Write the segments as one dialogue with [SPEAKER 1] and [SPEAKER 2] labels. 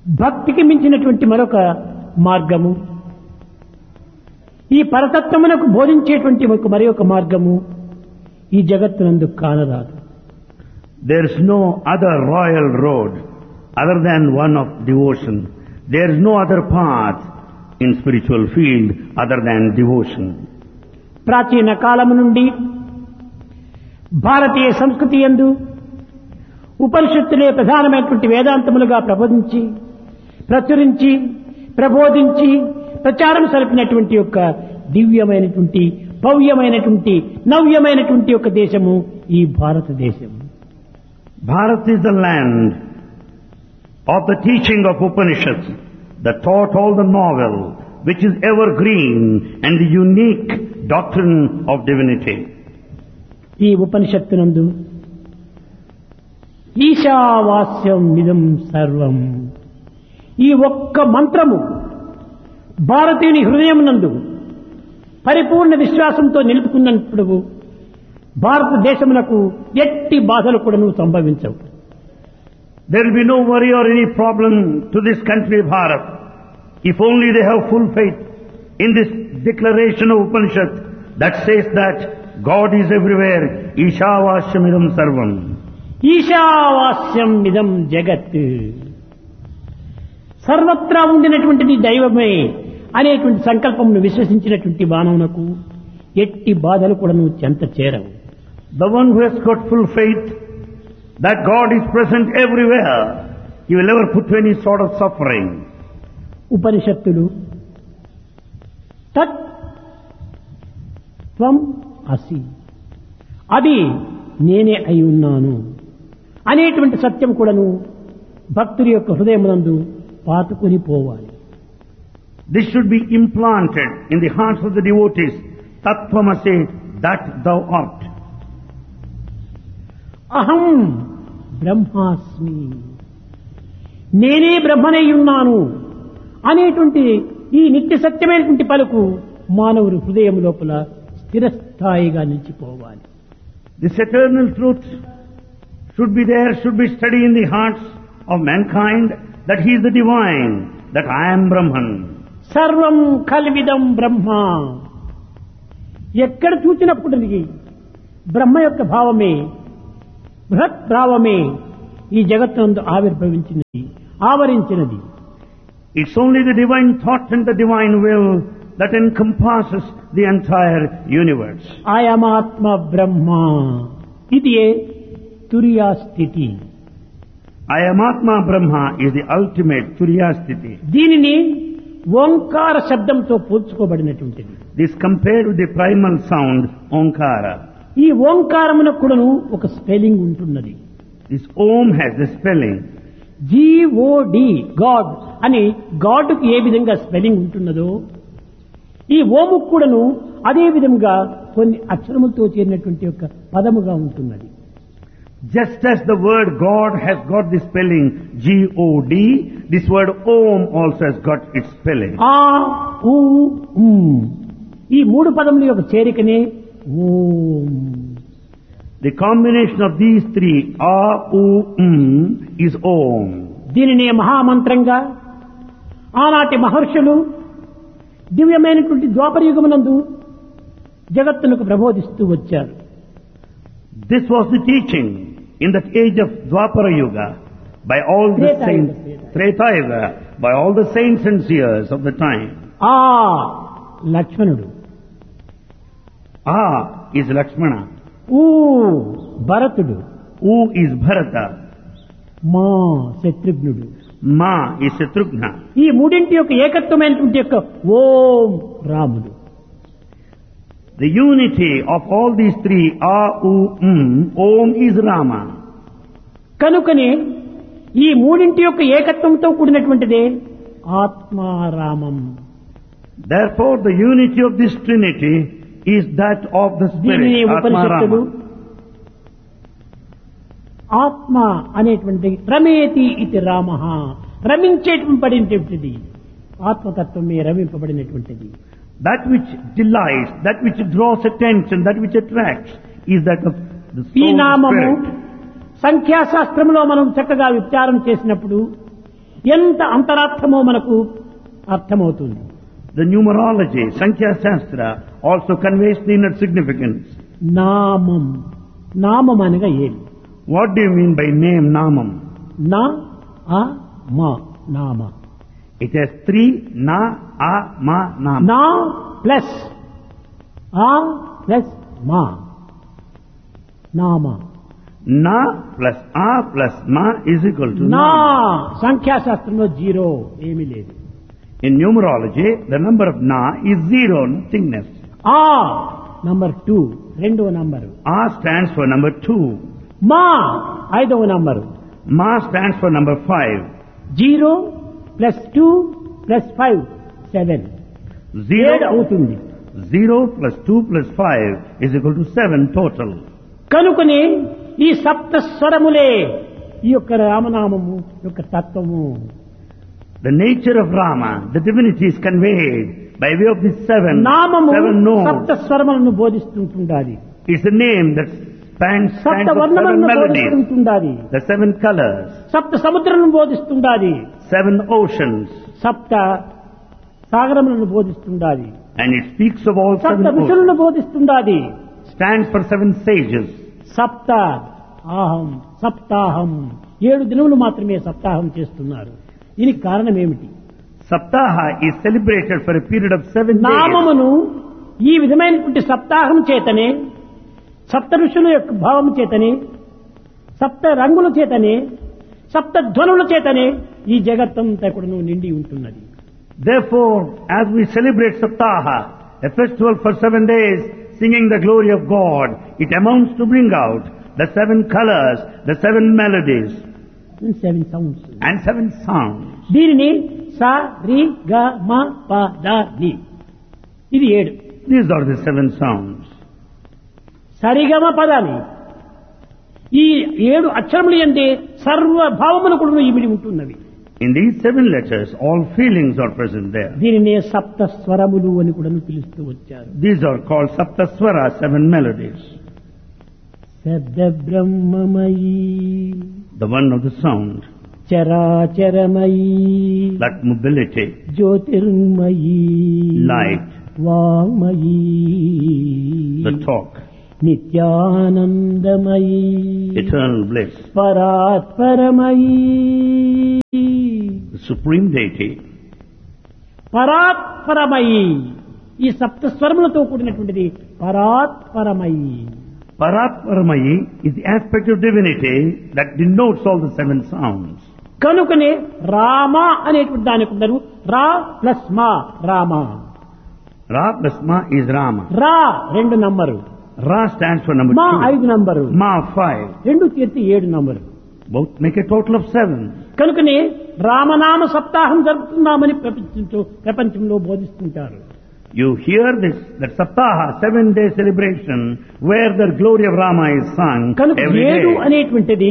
[SPEAKER 1] భక్తికి మించినటువంటి మరొక మార్గము, ఈ పరతత్వమునకు బోధించేటువంటి మరి ఒక మార్గము ఈ జగత్తునందు కానరాదు.
[SPEAKER 2] There is no other royal road other than one of devotion. There is no other path in spiritual field other than devotion.
[SPEAKER 1] ప్రాచీన కాలము నుండి భారతీయ సంస్కృతి యందు ఉపనిషత్తులే ప్రధానమైనటువంటి వేదాంతములుగా ప్రబోధించి ప్రచురించి ప్రబోధించి ప్రచారం సరిపినటువంటి యొక్క దివ్యమైనటువంటి భవ్యమైనటువంటి నవ్యమైనటువంటి యొక్క దేశము ఈ భారతదేశం.
[SPEAKER 2] Bharat is the land of the teaching of Upanishads that taught all the novel, which is evergreen and the unique doctrine of divinity.
[SPEAKER 1] ఈ ఉపనిషత్తునందు ఈశావాస్యం ఇదం సర్వం, ఈ ఒక్క మంత్రము భారతీయుని హృదయమునందు పరిపూర్ణ విశ్వాసంతో నిలుపుకున్నప్పుడు భారతదేశమునకు ఎట్టి బాధలు కూడాను సంభవించవు.
[SPEAKER 2] There will be no worry or any problem to this country Bharat if only they have full faith in this declaration of Upanishad that says that God is everywhere. Ishavasyamidam sarvam.
[SPEAKER 1] ఈశావాస్యం ఇదం జగత్, సర్వత్రా ఉండినటువంటిది దైవమే అనేటువంటి సంకల్పమును విశ్వసించినటువంటి మానవునకు ఎట్టి బాధలు కూడాను చెంత చేరవు.
[SPEAKER 2] The one who has got full faith that God is present everywhere, he will never put to any sort of suffering.
[SPEAKER 1] ఉపనిషత్తులు తత్ త్వం అసి, అది నేనే అయి ఉన్నాను అనేటువంటి సత్యం కూడాను భక్తుడి యొక్క హృదయమునందు పాతుకొని పోవాలి.
[SPEAKER 2] This should be implanted in the hearts of the devotees. Tattvamasi, that thou art.
[SPEAKER 1] అహం బ్రహ్మాస్మి, నేనే బ్రహ్మనై ఉన్నాను అనేటువంటి ఈ నిత్య సత్యమైనటువంటి పలుకు మానవుడి హృదయం లోపల స్థిరస్థాయిగా నిలిచిపోవాలి.
[SPEAKER 2] This eternal truth should be there, should be studied in the hearts of mankind, that he is the divine, that I am Brahman.
[SPEAKER 1] సర్వం కల్విదం బ్రహ్మ, ఎక్కడ చూసినప్పటికీ బ్రహ్మ యొక్క భావమే, బృహత్ భావమే ఈ జగత్తునందు ఆవిర్భవించినది, ఆవరించినది.
[SPEAKER 2] It's only the divine thought and the divine will that encompasses the entire universe.
[SPEAKER 1] ఆయమాత్మ బ్రహ్మ, ఇది తురియా స్థితి.
[SPEAKER 2] Ayamatma Brahma is the ultimate Turiya Sthiti.
[SPEAKER 1] దీనిని ఓంకార శబ్దంతో పోల్చుకోబడినటువంటిది.
[SPEAKER 2] This compared with the primal sound Omkara.
[SPEAKER 1] ఈ ఓంకారమునకు కూడాను ఒక స్పెల్లింగ్ ఉంటున్నది.
[SPEAKER 2] This Om has the spelling.
[SPEAKER 1] GOD, God అని గాడ్కు ఏ విధంగా స్పెల్లింగ్ ఉంటున్నదో ఈ ఓము కూడాను అదే విధంగా కొన్ని అక్షరములతో చేరినటువంటి ఒక పదముగా ఉంటున్నది.
[SPEAKER 2] Just as the word God has got the spelling G-O-D, this word Om also has got its spelling.
[SPEAKER 1] ఆ ఊ ఉమ్, ఈ మూడు పదముల యొక్క చేరికనే ఓం.
[SPEAKER 2] The combination of these three, A, U, is Om.
[SPEAKER 1] దీనిని మహామంత్రంగా ఆనాటి మహర్షులు దివ్యమైనటువంటి ద్వాపరయుగమునందు జగత్తునకు ప్రబోధిస్తూ వచ్చారు.
[SPEAKER 2] This was the teaching in that age of Dwapara Yuga by all the saints, Treta Yuga, by all the saints and seers of the time.
[SPEAKER 1] ఆ లక్ష్మణుడు,
[SPEAKER 2] A is Lakshmana,
[SPEAKER 1] ఊ భరతుడు,
[SPEAKER 2] U is Bharata,
[SPEAKER 1] మా శత్రుఘ్నుడు.
[SPEAKER 2] Ma is Shatrughna.
[SPEAKER 1] ఈ మూడింటి యొక్క ఏకత్వమైనటువంటి యొక్క ఓం రాముడు.
[SPEAKER 2] The unity of all these three, A, U, Om is Rama.
[SPEAKER 1] కనుకనే ఈ మూడింటి యొక్క ఏకత్వంతో కూడినటువంటిదే ఆత్మారామం.
[SPEAKER 2] Therefore the unity of this Trinity is that of the
[SPEAKER 1] దీనిని
[SPEAKER 2] Spirit,
[SPEAKER 1] ఉపనిషత్తులు
[SPEAKER 2] Atma Rama.
[SPEAKER 1] ఆత్మ అనేటువంటి రమేతి ఇది Rama, రమించేటటువంటిది ఆత్మతత్వమే రమింపబడినటువంటిది.
[SPEAKER 2] That which delights, that which draws attention, that which attracts is that of the
[SPEAKER 1] ఈ
[SPEAKER 2] soul
[SPEAKER 1] నామము
[SPEAKER 2] spirit.
[SPEAKER 1] సంఖ్యాశాస్త్రంలో మనం చక్కగా విచారం చేసినప్పుడు ఎంత అంతరార్థమో మనకు అర్థమవుతుంది.
[SPEAKER 2] The numerology, Sankhya Shastra, also conveys the inner significance.
[SPEAKER 1] నామం, నామం అనగా ఏమి?
[SPEAKER 2] What do you mean by name, Namam?
[SPEAKER 1] నా ఆ మా నామ.
[SPEAKER 2] It has three na, a, ma, nam.
[SPEAKER 1] నా ప్లస్ ఆ ప్లస్ మా నామ.
[SPEAKER 2] Na plus a plus ma is equal to
[SPEAKER 1] నా
[SPEAKER 2] nam.
[SPEAKER 1] సంఖ్యాశాస్త్రంలో జీరో ఏమీ లేదు.
[SPEAKER 2] In numerology, the number of na is zero, nothingness.
[SPEAKER 1] ఆ నంబర్ 2 రెండవ number.
[SPEAKER 2] A stands for number 2.
[SPEAKER 1] మా ఐదవ number.
[SPEAKER 2] Ma stands for number 5.
[SPEAKER 1] 0 plus 2 plus 5 7 7 అవుతుంది.
[SPEAKER 2] 0 plus 2 plus 5 is equal to 7 total.
[SPEAKER 1] కనుకనే ఈ సప్త స్వరములే ఈ యొక్క రామనామము యొక్క తత్వము.
[SPEAKER 2] The nature of Rama, the divinity is conveyed by way of these seven
[SPEAKER 1] నామము
[SPEAKER 2] notes.
[SPEAKER 1] సప్త స్వరములను బోధిస్తుంటుండాలి.
[SPEAKER 2] It's a name that spans
[SPEAKER 1] సప్త
[SPEAKER 2] of seven
[SPEAKER 1] వర్ణములను
[SPEAKER 2] melodies,
[SPEAKER 1] బోధిస్తుండాలి.
[SPEAKER 2] the 7 colors,
[SPEAKER 1] సప్త సముద్రములను బోధిస్తుండాలి.
[SPEAKER 2] 7 oceans,
[SPEAKER 1] సప్త సాగరములను బోధిస్తుండాలి.
[SPEAKER 2] and it speaks of all 7
[SPEAKER 1] సప్త
[SPEAKER 2] oceans.
[SPEAKER 1] ఋషులను బోధిస్తుండాలి.
[SPEAKER 2] Stands for 7 sages.
[SPEAKER 1] సప్త ఆహం సప్తాహం 7 దినములు మాత్రమే సప్తాహం చేస్తున్నారు. దీనికి కారణం ఏమిటి?
[SPEAKER 2] Saptaha is celebrated for a period of 7 days.
[SPEAKER 1] నామమును ఈ విధమైనటువంటి సప్తాహం చేతనే, సప్త ఋషుల యొక్క భావం చేతనే, సప్త రంగుల చేతనే, సప్త ధ్వనుల చేతనే ఈ జగత్తంతా కూడా నిండి ఉంటున్నది.
[SPEAKER 2] Therefore, as we celebrate Saptaha, a festival for 7 days, singing the glory of God, it amounts to bring out the 7 colors, the 7 melodies,
[SPEAKER 1] 7 sounds.
[SPEAKER 2] and 7 sounds.
[SPEAKER 1] దీనిని సా రి గ మ ప ద ని ఇది 7.
[SPEAKER 2] These are the 7 sounds.
[SPEAKER 1] సరిగమ పదాన్ని ఈ 7 అక్షరములు అంటే సర్వ భావములు కూడా ఇమిడి ఉంటున్నవి.
[SPEAKER 2] In these 7 letters, all feelings are present there.
[SPEAKER 1] దీనినే సప్త స్వరములు అని కూడా పిలుస్తూ వచ్చారు.
[SPEAKER 2] These are called Saptaswara, 7 melodies.
[SPEAKER 1] శబ్ద బ్రహ్మమయీ
[SPEAKER 2] The one of the sound,
[SPEAKER 1] చరాచరమయీ
[SPEAKER 2] that mobility,
[SPEAKER 1] Jyothirmayi
[SPEAKER 2] light,
[SPEAKER 1] వామయీ
[SPEAKER 2] the talk,
[SPEAKER 1] నిత్యానందమయీ
[SPEAKER 2] eternal bliss,
[SPEAKER 1] పరాత్పరమయీ
[SPEAKER 2] the supreme deity,
[SPEAKER 1] పరాత్పరమయీ ఈ సప్త స్వరములతో కూడినటువంటిది పరాత్పరమయీ.
[SPEAKER 2] Paratparamayi is the aspect of divinity that denotes all the 7 sounds.
[SPEAKER 1] కనుకనే రామ అనేటువంటి దానికి ఉన్నారు రా plus మా Rama.
[SPEAKER 2] Ra plus Ma is Rama.
[SPEAKER 1] రా 2 number,
[SPEAKER 2] Ra stands for number
[SPEAKER 1] మా
[SPEAKER 2] 2.
[SPEAKER 1] 5 నంబరు,
[SPEAKER 2] Ma 5.
[SPEAKER 1] 2 తీర్చి 7 number.
[SPEAKER 2] Both make a total of 7.
[SPEAKER 1] కనుకనే రామనామ సప్తాహం జరుపుతున్నామని ప్రపంచంలో బోధిస్తుంటారు.
[SPEAKER 2] You hear this, that Saptaha, 7-day celebration, where the glory of Rama is sung
[SPEAKER 1] కనుక
[SPEAKER 2] every
[SPEAKER 1] 7
[SPEAKER 2] day.
[SPEAKER 1] అనేటువంటిది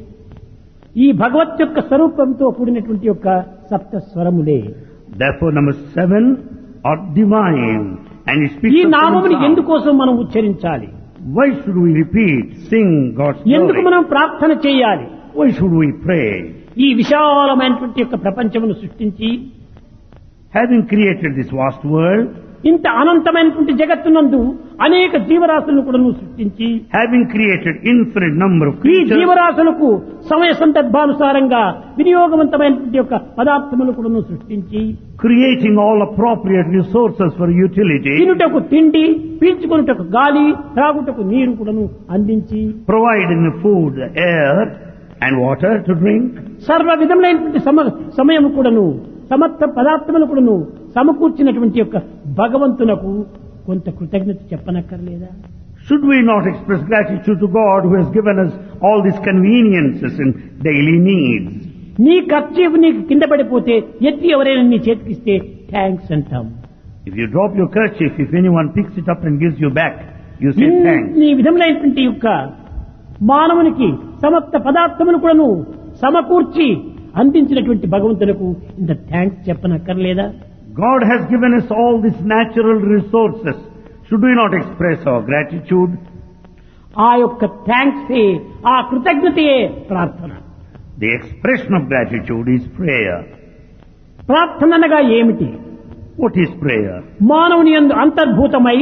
[SPEAKER 1] ఈ భగవత్ యొక్క స్వరూపంతో కూడినటువంటి యొక్క సప్త స్వరములే.
[SPEAKER 2] Therefore, number 7 are divine, and it speaks
[SPEAKER 1] ఈ
[SPEAKER 2] of 7
[SPEAKER 1] నామముని
[SPEAKER 2] sounds.
[SPEAKER 1] ఎందుకోసం మనం ఉచ్చరించాలి?
[SPEAKER 2] Why should we repeat, sing God's
[SPEAKER 1] ఎందుకు
[SPEAKER 2] glory?
[SPEAKER 1] మనం ప్రార్థన చేయాలి?
[SPEAKER 2] Why should we pray?
[SPEAKER 1] ఈ విశాలమైనటువంటి యొక్క ప్రపంచమును సృష్టించి
[SPEAKER 2] Having created this vast world,
[SPEAKER 1] ఇంత అనంతమైనటువంటి జగత్తునందు అనేక జీవరాశులను కూడా సృష్టించి
[SPEAKER 2] having created infinite number of
[SPEAKER 1] ఈ
[SPEAKER 2] creatures,
[SPEAKER 1] జీవరాశులకు సమయ సందర్భానుసారంగా వినియోగవంతమైనటువంటి యొక్క పదార్థములు కూడా సృష్టించి
[SPEAKER 2] creating all appropriate resources for utility,
[SPEAKER 1] తినుటకు తిండి, పీల్చుకొనుటకు గాలి, త్రాగుటకు నీరు కూడా అందించి
[SPEAKER 2] providing the food, the air, and water to drink,
[SPEAKER 1] సర్వ విధములైనటువంటి సమయము కూడాను సమర్థ పదార్థములు కూడాను సమకూర్చినటువంటి యొక్క భగవంతునకు కొంత కృతజ్ఞత చెప్పనక్కర్లేదా?
[SPEAKER 2] should we not express gratitude to God who has given us all these conveniences and daily needs?
[SPEAKER 1] నీ ఖర్చు నీకు కింద పడిపోతే ఎత్తి ఎవరైనా నీ చేతికిస్తే థ్యాంక్స్ అంటాం.
[SPEAKER 2] If you drop your kerchief, if anyone picks it up and gives you back, you say thanks.
[SPEAKER 1] నీ విధములైనటువంటి యొక్క మానవునికి సమస్త పదార్థములు కూడాను సమకూర్చి అందించినటువంటి భగవంతులకు ఇంత thanks చెప్పనక్కర్లేదా?
[SPEAKER 2] God has given us all these natural resources. Should we not express our gratitude?
[SPEAKER 1] ఆ యొక్క థ్యాంక్స్ ఆ కృతజ్ఞతయే ప్రార్థన.
[SPEAKER 2] The expression of gratitude is prayer.
[SPEAKER 1] ప్రార్థన అనగా ఏమిటి?
[SPEAKER 2] What is prayer?
[SPEAKER 1] మానవుని యందు అంతర్భూతమై,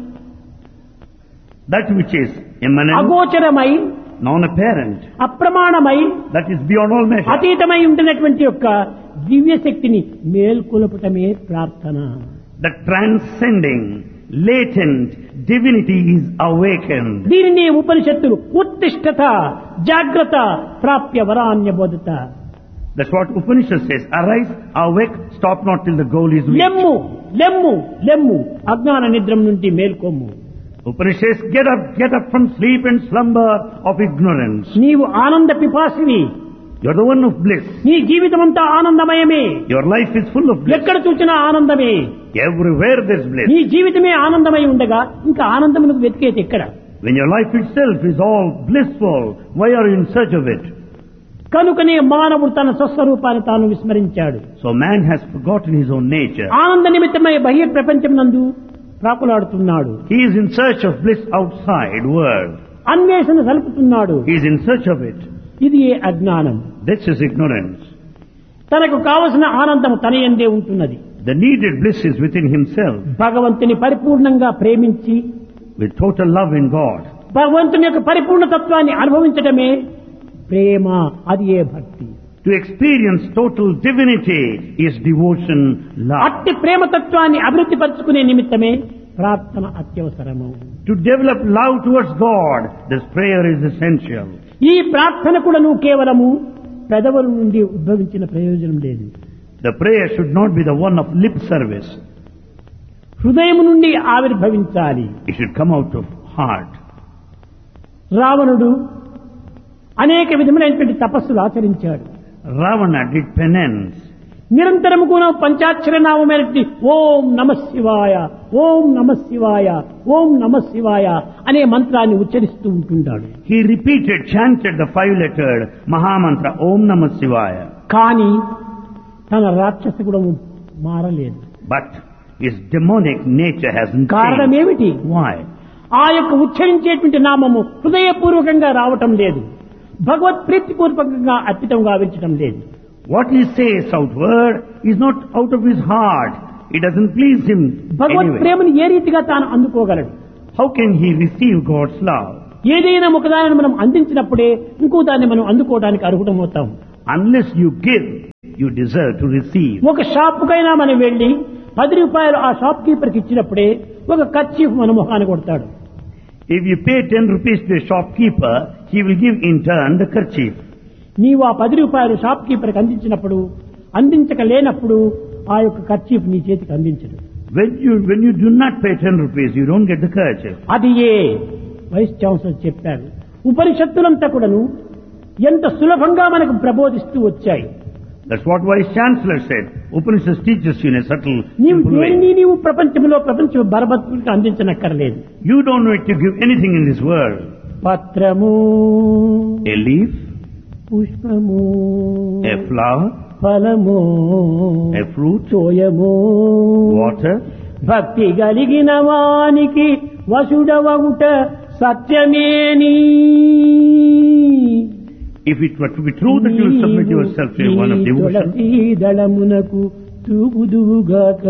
[SPEAKER 2] That which is immanent,
[SPEAKER 1] అగోచరమై,
[SPEAKER 2] non-apparent,
[SPEAKER 1] అప్రమాణమై,
[SPEAKER 2] that is beyond all measure.
[SPEAKER 1] అతీతమై ఉంటున్నటువంటి యొక్క దివ్య శక్తిని మేల్కొల్పటమే ప్రార్థన.
[SPEAKER 2] The transcending, latent divinity is awakened.
[SPEAKER 1] దీనిని ఉపనిషత్తులు ఉత్తిష్ఠత జాగ్రత్త ప్రాప్య వరాన్య బోధత.
[SPEAKER 2] That's what Upanishad says. Arise, awake, stop not till the goal is reached.
[SPEAKER 1] లెమ్ము లెమ్ము లెమ్ము అజ్ఞాన నిద్రం నుండి మేల్కొమ్ము.
[SPEAKER 2] Upanishads, get up from sleep and slumber of ignorance.
[SPEAKER 1] నీవు ఆనంద పిపాసివి.
[SPEAKER 2] You're the one of bliss.
[SPEAKER 1] నీ జీవితమంతా ఆనందమయమే.
[SPEAKER 2] Your life is full of bliss.
[SPEAKER 1] ఎక్కడ చూసినా ఆనందమే.
[SPEAKER 2] Everywhere there's bliss.
[SPEAKER 1] నీ జీవితమే ఆనందమై ఉండగా ఇంకా ఆనందమునకు వెతికేది ఎక్కడ?
[SPEAKER 2] When your life itself is all blissful, why are you in search of it?
[SPEAKER 1] కనుకనే మానవుడు తన స్వస్వరూపాన్ని తాను విస్మరించాడు.
[SPEAKER 2] So man has forgotten his own nature.
[SPEAKER 1] ఆనంద నిమిత్తమై బహిర్ ప్రపంచం నందు ప్రాకులాడుతున్నాడు.
[SPEAKER 2] He is in search of bliss outside world.
[SPEAKER 1] అన్వేషణ సలుపుతున్నాడు.
[SPEAKER 2] He is in search of it.
[SPEAKER 1] ఇది అజ్ఞానం.
[SPEAKER 2] This is ignorance.
[SPEAKER 1] తనకు కావలసిన ఆనందం తన యందే ఉంటున్నది.
[SPEAKER 2] The needed bliss is within himself.
[SPEAKER 1] భగవంతుని పరిపూర్ణంగా ప్రేమించి
[SPEAKER 2] With total love in God.
[SPEAKER 1] భగవంతుని యొక్క పరిపూర్ణ తత్వాన్ని అనుభవించడమే ప్రేమ. అది భక్తి.
[SPEAKER 2] To experience total divinity is devotion, love.
[SPEAKER 1] అట్టి ప్రేమ తత్వాన్ని అభివృద్ధి పరచుకునే నిమిత్తమే ప్రార్థన అత్యవసరము.
[SPEAKER 2] To develop love towards God, this prayer is essential.
[SPEAKER 1] ఈ ప్రార్థన కూడా నువ్వు కేవలము పెదవుల నుండి ఉద్భవించిన ప్రయోజనం లేదు.
[SPEAKER 2] The prayer should not be the one of lip service.
[SPEAKER 1] హృదయం నుండి ఆవిర్భవించాలి.
[SPEAKER 2] It should come out of heart.
[SPEAKER 1] రావణుడు అనేక విధములైనటువంటి తపస్సులు ఆచరించాడు.
[SPEAKER 2] Ravana did penance.
[SPEAKER 1] నిరంతరము కూడా పంచాక్షర నామమైనటువంటి ఓం నమః శివాయ, ఓం నమః శివాయ, ఓం నమః శివాయ అనే మంత్రాన్ని ఉచ్చరిస్తూ ఉంటుంటాడు.
[SPEAKER 2] He repeated, chanted the 5-lettered Mahamantra, Om Namah Shivaya.
[SPEAKER 1] కానీ తన రాక్షస గుణము మారలేదు.
[SPEAKER 2] But his demonic nature hasn't
[SPEAKER 1] కారణం
[SPEAKER 2] changed.
[SPEAKER 1] ఏమిటి?
[SPEAKER 2] Why?
[SPEAKER 1] ఆ యొక్క ఉచ్చరించేటువంటి నామము హృదయపూర్వకంగా రావటం లేదు. భగవత్ ప్రీతిపూర్వకంగా అర్పితం గావించటం లేదు.
[SPEAKER 2] What he says outward is not out of his heart. It doesn't please him
[SPEAKER 1] Bhagwat
[SPEAKER 2] anyway.
[SPEAKER 1] ప్రేమను ఏ రీతిగా తాను అందుకోగలడు?
[SPEAKER 2] How can he receive God's love?
[SPEAKER 1] ఏదైనా ఒకదాన్ని మనం అందించినప్పుడే ఇంకో దాన్ని మనం అందుకోవడానికి అర్హుడమవుతాం.
[SPEAKER 2] Unless you give, you deserve to receive.
[SPEAKER 1] ఒక షాపుకైనా మనం వెళ్లి 10 రూపాయలు ఆ షాప్ కీపర్కి ఇచ్చినప్పుడే ఒక కర్చీఫ్ మన ముఖాన్ని కొడతాడు.
[SPEAKER 2] If you pay 10 rupees to a shopkeeper, he will give in turn the kerchief.
[SPEAKER 1] నీవు ఆ 10 రూపాయలు షాప్ కీపర్కి అందించినప్పుడు, అందించక లేనప్పుడు ఆ యొక్క కర్చీఫ్ నీ చేతికి అందించడు.
[SPEAKER 2] When you do not pay 10 rupees, you don't get the kerchief.
[SPEAKER 1] అది వైస్ ఛాన్సలర్ చెప్పారు. ఉపనిషత్తులంతా కూడాను ఎంత సులభంగా మనకు ప్రబోధిస్తూ వచ్చాయి.
[SPEAKER 2] That's what Vice Chancellor said. Upanishads teaches you in a subtle,
[SPEAKER 1] నీవు
[SPEAKER 2] simple way.
[SPEAKER 1] దేనిని నీవు ప్రపంచ బరబత్తులకు అందించనక్కర్లేదు.
[SPEAKER 2] You don't need to give anything in this world.
[SPEAKER 1] పత్రము,
[SPEAKER 2] A leaf,
[SPEAKER 1] పుష్పము,
[SPEAKER 2] a flower,
[SPEAKER 1] ఫలము,
[SPEAKER 2] a fruit,
[SPEAKER 1] తోయము,
[SPEAKER 2] water.
[SPEAKER 1] భక్తి కలిగిన వానికి వసుడవగుట సత్యమేని.
[SPEAKER 2] If it were to be true that you will submit yourself to one of devotion,
[SPEAKER 1] దళమునకు తూగుదువుగాక.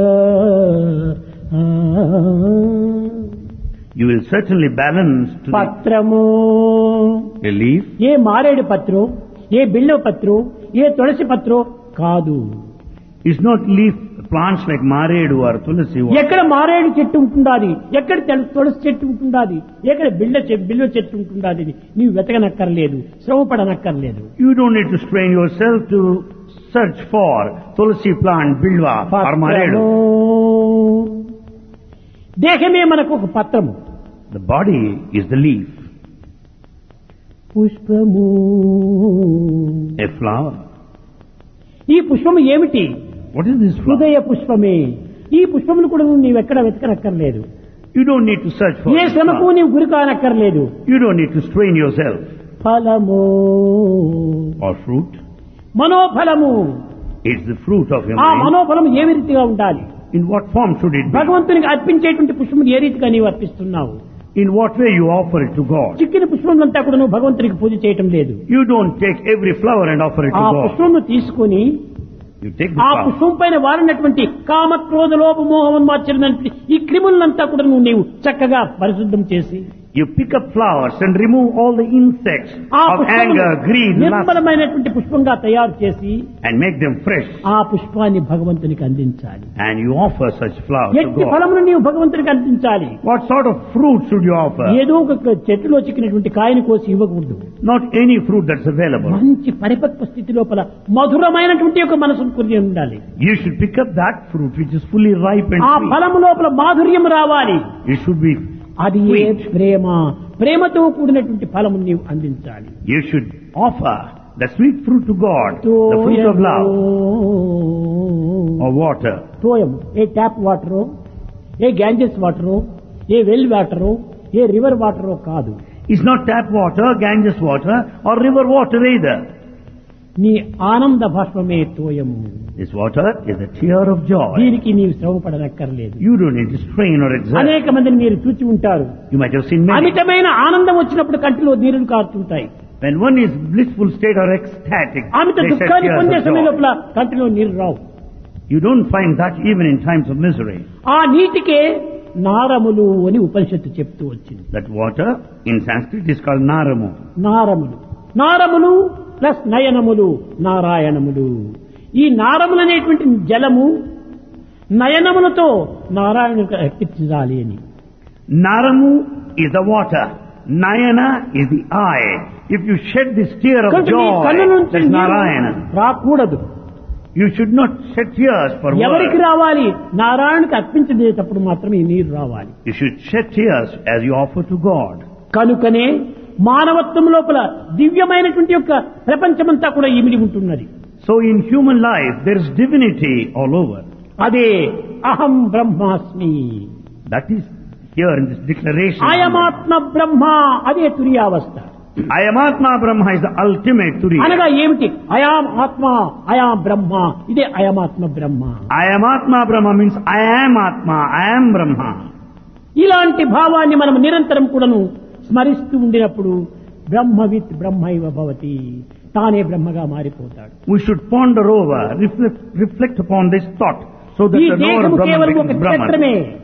[SPEAKER 2] you will certainly balance to
[SPEAKER 1] పత్రము,
[SPEAKER 2] a leaf.
[SPEAKER 1] ఏ మారేడు పత్రం, ఏ బిల్వ పత్రం, ఏ తులసి పత్రం కాదు.
[SPEAKER 2] It's not leaf plants like maredu or tulasi.
[SPEAKER 1] ఎక్కడ మారేడు చెట్టు ఉంటుండాది, ఎక్కడ తులసి చెట్టు ఉంటుండాది, ఎక్కడ బిల్వ చెట్టు ఉంటుండాది నీవు వెతకనక్కర్లేదు, శ్రమపడనక్కర్లేదు.
[SPEAKER 2] You don't need to strain yourself to search for tulasi plant, bilwa or maredu.
[SPEAKER 1] దేహమే మనకు ఒక పత్రము.
[SPEAKER 2] The body is the leaf.
[SPEAKER 1] పుష్పము,
[SPEAKER 2] A flower.
[SPEAKER 1] ఈ పుష్పము ఏమిటి?
[SPEAKER 2] What is this flower?
[SPEAKER 1] హృదయ పుష్పమే. ఈ పుష్పములు కూడా నీవెక్కడ వెతకనక్కర్లేదు.
[SPEAKER 2] You don't need to search for
[SPEAKER 1] A
[SPEAKER 2] this
[SPEAKER 1] శ్రమకు
[SPEAKER 2] flower.
[SPEAKER 1] నీవు గురి కానక్కర్లేదు.
[SPEAKER 2] You don't need to strain yourself.
[SPEAKER 1] ఫలము,
[SPEAKER 2] Or fruit.
[SPEAKER 1] మనోఫలము.
[SPEAKER 2] It's the fruit of your
[SPEAKER 1] ఆ
[SPEAKER 2] mind.
[SPEAKER 1] మనోఫలం ఏ రీతిగా ఉండాలి?
[SPEAKER 2] In what form should it be?
[SPEAKER 1] భగవంతునికి అర్పించేటువంటి పుష్పములు ఏ రీతిగా నీవు అర్పిస్తున్నావు?
[SPEAKER 2] In what way you offer it to God?
[SPEAKER 1] చిక్కిన పుష్పములంతా కూడా నువ్వు భగవంతునికి పూజ చేయటం లేదు.
[SPEAKER 2] You don't take every flower and offer it
[SPEAKER 1] ఆ
[SPEAKER 2] to God.
[SPEAKER 1] పుష్పమును తీసుకొని
[SPEAKER 2] You take the
[SPEAKER 1] ఆ
[SPEAKER 2] flower.
[SPEAKER 1] పుష్పం పైన వారినటువంటి కామ క్రోధ లోభ మోహమన్మాచరణి ఈ క్రిములంతా కూడా నీవు చక్కగా పరిశుద్ధం చేసి
[SPEAKER 2] You pick up flowers and remove all the insects
[SPEAKER 1] ఆ
[SPEAKER 2] of anger, greed, lust,
[SPEAKER 1] నిర్మలమైనటువంటి పుష్పంగా తయారు చేసి
[SPEAKER 2] and make them fresh.
[SPEAKER 1] ఆ పుష్పాన్ని భగవంతునికి అందించాలి.
[SPEAKER 2] And you offer such flowers to
[SPEAKER 1] ఎట్టి
[SPEAKER 2] God.
[SPEAKER 1] ఫలమును నీవు భగవంతునికి అందించాలి.
[SPEAKER 2] What sort of fruit should you offer?
[SPEAKER 1] ఏదో ఒక చెట్టులో చిక్కినటువంటి కాయని కోసి ఇవ్వకూడదు.
[SPEAKER 2] Not any fruit that's available.
[SPEAKER 1] మంచి పరిపక్వ స్థితి లోపల మధురమైనటువంటి ఒక మనసును కొని ఉండాలి.
[SPEAKER 2] You should pick up that fruit which is fully ripe and
[SPEAKER 1] ఆ
[SPEAKER 2] sweet.
[SPEAKER 1] ఫలము లోపల మాధుర్యం రావాలి.
[SPEAKER 2] It should be
[SPEAKER 1] అది ఏ
[SPEAKER 2] sweet.
[SPEAKER 1] ప్రేమ, ప్రేమతో కూడినటువంటి ఫలము నీవు అందించాలి.
[SPEAKER 2] You should offer the sweet fruit to God, the fruit of love or water.
[SPEAKER 1] తోయం A tap వాటరో, A Ganges వాటరో, A well వాటరో, A river వాటరో కాదు.
[SPEAKER 2] It's not tap water, Ganges water or river water either.
[SPEAKER 1] నీ ఆనంద భాష్పమే తోయము.
[SPEAKER 2] This water is a tear of joy.
[SPEAKER 1] దీనికి నీవు శ్రమపడనక్కర్లేదు.
[SPEAKER 2] You don't need to strain or exert.
[SPEAKER 1] అనేక మందిని మీరు చూచి ఉంటారు.
[SPEAKER 2] You might have seen many.
[SPEAKER 1] అమితమైన ఆనందం వచ్చినప్పుడు కంటిలో నీరులు కారుతుంటాయి.
[SPEAKER 2] When one is blissful state or ecstatic,
[SPEAKER 1] Amit
[SPEAKER 2] they shed
[SPEAKER 1] దుఃఖాన్ని
[SPEAKER 2] tears
[SPEAKER 1] పొందే
[SPEAKER 2] of
[SPEAKER 1] సమయం
[SPEAKER 2] joy.
[SPEAKER 1] లోపల కంటిలో నీరు రావు.
[SPEAKER 2] You don't find that even in times of misery.
[SPEAKER 1] ఆ నీటికే నారములు అని ఉపనిషత్తు చెప్తూ వచ్చింది.
[SPEAKER 2] That water in Sanskrit is called Naramu.
[SPEAKER 1] నారములు, నారములు plus నయనములు, నారాయణములు. ఈ నారములు అనేటువంటి జలము నయనములతో నారాయణునికి అర్పించాలి అని.
[SPEAKER 2] Naramu is the water. Nayana is the eye. If you shed this tear of
[SPEAKER 1] కనుక నీ కన్ను
[SPEAKER 2] joy,
[SPEAKER 1] నుంచి
[SPEAKER 2] that's
[SPEAKER 1] నీరు
[SPEAKER 2] Narayana.
[SPEAKER 1] రాకూడదు.
[SPEAKER 2] You should not shed tears for
[SPEAKER 1] ఎవరికి
[SPEAKER 2] words.
[SPEAKER 1] రావాలి? నారాయణకి అర్పించేటప్పుడు మాత్రమే ఈ నీరు రావాలి.
[SPEAKER 2] You should shed tears as you offer to God.
[SPEAKER 1] కనుకనే మానవత్వం లోపల దివ్యమైనటువంటి యొక్క ప్రపంచమంతా కూడా ఇమిడి ఉంటున్నది.
[SPEAKER 2] So in human life, there is divinity all over.
[SPEAKER 1] అదే అహం బ్రహ్మాస్మి,
[SPEAKER 2] That is here in this declaration.
[SPEAKER 1] అయమాత్మ బ్రహ్మ, అదే తురియావస్థ.
[SPEAKER 2] Ayamatma Brahma is the ultimate Turiya.
[SPEAKER 1] అనగా ఏమిటి? అయాం ఆత్మ, అయాం బ్రహ్మ, ఇదే అయమాత్మ బ్రహ్మ.
[SPEAKER 2] Ayamatma Brahma means I am Atma, I am Brahma.
[SPEAKER 1] ఇలాంటి భావాన్ని మనం నిరంతరం కూడాను స్మరిస్తూ ఉండినప్పుడు బ్రహ్మవిత్ బ్రహ్మైవ భవతి, తానే బ్రహ్మగా మారిపోతాడు.
[SPEAKER 2] We should ponder over, reflect upon this thought so that
[SPEAKER 1] ఈ
[SPEAKER 2] the knower
[SPEAKER 1] దేహము
[SPEAKER 2] of Brahman
[SPEAKER 1] కేవలం ఒక
[SPEAKER 2] becomes
[SPEAKER 1] క్షేత్రమే.
[SPEAKER 2] Brahman.